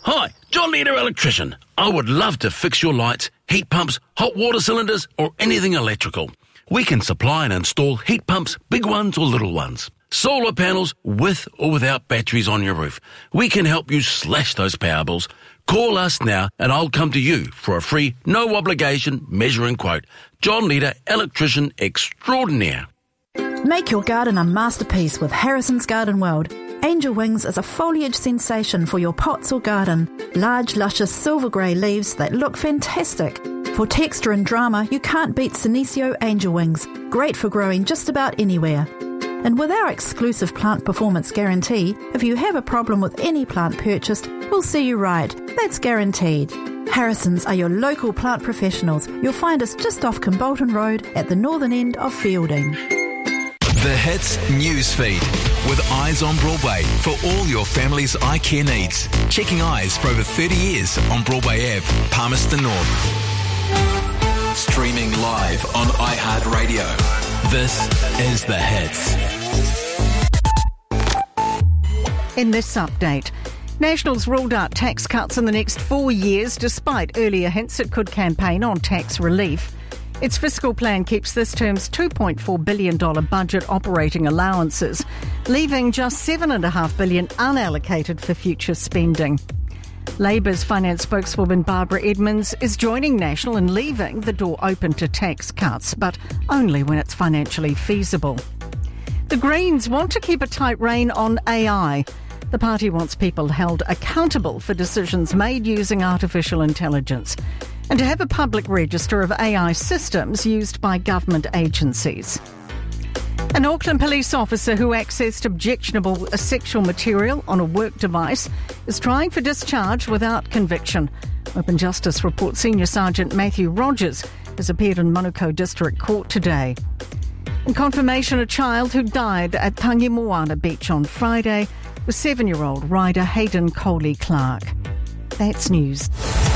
Hi, John Leader Electrician. I would love to fix your lights, heat pumps, hot water cylinders, or anything electrical. We can supply and install heat pumps, big ones or little ones. Solar panels with or without batteries on your roof. We can help you slash those power bills. Call us now and I'll come to you for a free, no obligation measuring quote. John Leader Electrician Extraordinaire. Make your garden a masterpiece with Harrison's Garden World. Angel Wings is a foliage sensation for your pots or garden. Large, luscious silver grey leaves that look fantastic. For texture and drama, you can't beat Senecio Angel Wings. Great for growing just about anywhere. And with our exclusive plant performance guarantee, if you have a problem with any plant purchased, we'll see you right. That's guaranteed. Harrison's are your local plant professionals. You'll find us just off Kimbolton Road at the northern end of Fielding. The Hits Newsfeed with Eyes on Broadway for all your family's eye care needs. Checking eyes for over 30 years on Broadway Ave, Palmerston North. Streaming live on iHeartRadio. This is The Hits. In this update, Nationals ruled out tax cuts in the next 4 years despite earlier hints it could campaign on tax relief. Its fiscal plan keeps this term's $2.4 billion budget operating allowances, leaving just $7.5 billion unallocated for future spending. Labour's finance spokeswoman Barbara Edmonds is joining National in leaving the door open to tax cuts, but only when it's financially feasible. The Greens want to keep a tight rein on AI. The party wants people held accountable for decisions made using artificial intelligence and to have a public register of AI systems used by government agencies. An Auckland police officer who accessed objectionable sexual material on a work device is trying for discharge without conviction. Open Justice reports Senior Sergeant Matthew Rogers has appeared in Manukau District Court today. In confirmation, a child who died at Tangi Moana Beach on Friday was 7-year-old rider Hayden Coley-Clark. That's news.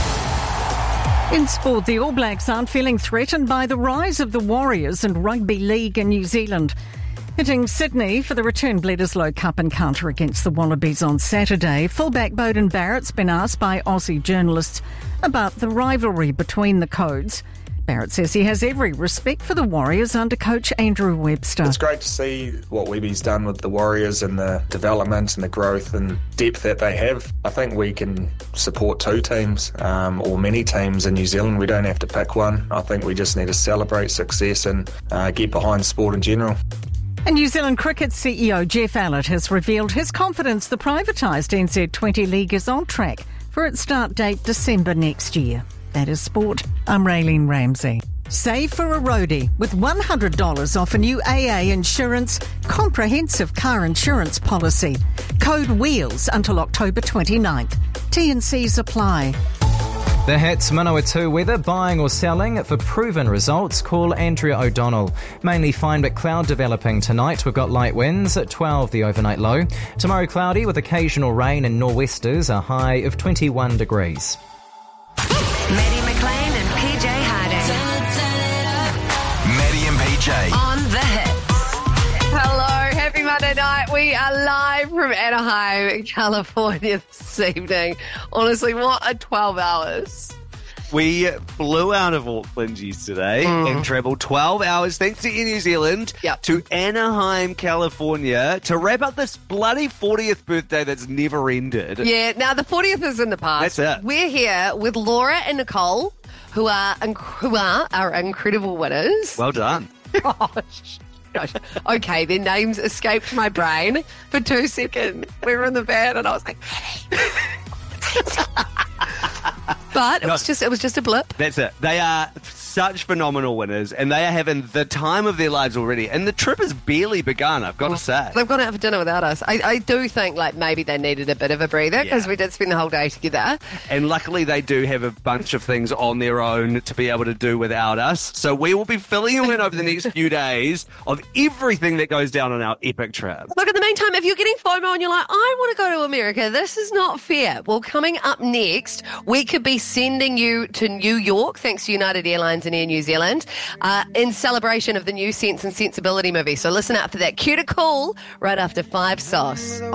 In sport, the All Blacks aren't feeling threatened by the rise of the Warriors and Rugby League in New Zealand. Hitting Sydney for the return Bledisloe Cup encounter against the Wallabies on Saturday, fullback Beauden Barrett's been asked by Aussie journalists about the rivalry between the codes. Barrett says he has every respect for the Warriors under coach Andrew Webster. It's great to see what Webby's done with the Warriors and the development and the growth and depth that they have. I think we can support two teams or many teams in New Zealand. We don't have to pick one. I think we just need to celebrate success and get behind sport in general. And New Zealand Cricket CEO Jeff Allett has revealed his confidence the privatised NZ20 League is on track for its start date December next year. That is sport. I'm Raylene Ramsey. Save for a roadie with $100 off a new AA Insurance comprehensive car insurance policy. Code WHEELS until October 29th. T&Cs apply. The Hits Manawatu weather, buying or selling. For proven results, call Andrea O'Donnell. Mainly fine but cloud developing tonight. We've got light winds at 12, the overnight low. Tomorrow cloudy with occasional rain and nor'westers, a high of 21 degrees. Maddie McLean and PJ Harding. Maddie and PJ. On The Hits. Hello, happy Monday night. We are live from Anaheim, California this evening. Honestly, what a 12 hours. We flew out of Auckland yesterday and travelled 12 hours, thanks to Air New Zealand, to Anaheim, California, to wrap up this bloody 40th birthday that's never ended. Yeah, now the 40th is in the past. That's it. We're here with Laura and Nicole, who are our incredible winners. Well done. Gosh. Okay, their names escaped my brain for 2 seconds. We were in the van and I was like, but it was just a blip. That's it. They are such phenomenal winners, and they are having the time of their lives already. And the trip has barely begun, I've got to say. They've gone out for dinner without us. I do think maybe they needed a bit of a breather because we did spend the whole day together. And luckily they do have a bunch of things on their own to be able to do without us. So we will be filling you in over the next few days of everything that goes down on our epic trip. Look, in the meantime, if you're getting FOMO and you're like, I want to go to America, this is not fair. Well, coming up next, we could be sending you to New York, thanks to United Airlines and Air New Zealand, in celebration of the new Sense and Sensibility movie. So listen out for that. Cue to Cool right after 5 Sauce.